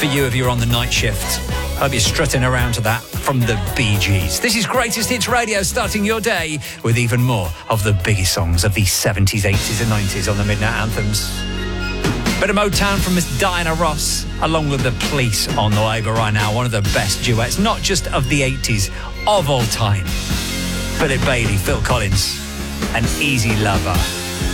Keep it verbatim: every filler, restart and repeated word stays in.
for you if you're on the night shift. Hope you're strutting around to that from the Bee Gees. This is Greatest Hits Radio, starting your day with even more of the biggest songs of the seventies, eighties and nineties on the Midnight Anthems. Bit of Motown from Miss Diana Ross, along with The Police on the way. But right now, one of the best duets, not just of the eighties, of all time. Philip Bailey, Phil Collins, and Easy Lover.